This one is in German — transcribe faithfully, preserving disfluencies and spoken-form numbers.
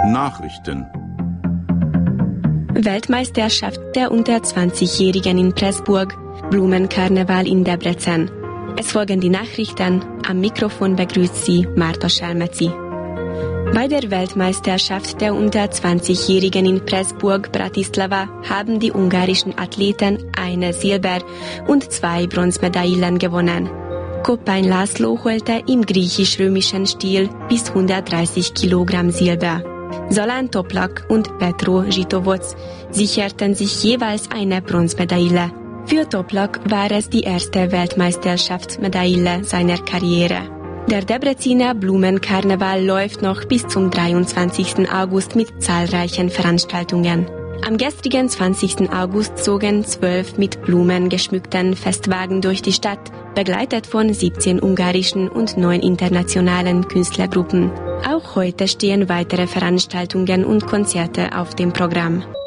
Nachrichten. Weltmeisterschaft der unter zwanzigjährigen in Pressburg, Blumenkarneval in Debrecen. Es folgen die Nachrichten. Am Mikrofon begrüßt Sie Marta Selmeci. Bei der Weltmeisterschaft der unter zwanzigjährigen in Pressburg, Bratislava, haben die ungarischen Athleten eine Silber- und zwei Bronzemedaillen gewonnen. Koppány László holte im griechisch-römischen Stil bis hundertdreißig Kilogramm Silber. Zoltán Toplak und Petro Žitovoc sicherten sich jeweils eine Bronzemedaille. Für Toplak war es die erste Weltmeisterschaftsmedaille seiner Karriere. Der Debreciner Blumenkarneval läuft noch bis zum dreiundzwanzigsten August mit zahlreichen Veranstaltungen. Am gestrigen zwanzigsten August zogen zwölf mit Blumen geschmückten Festwagen durch die Stadt, begleitet von siebzehn ungarischen und neun internationalen Künstlergruppen. Auch heute stehen weitere Veranstaltungen und Konzerte auf dem Programm.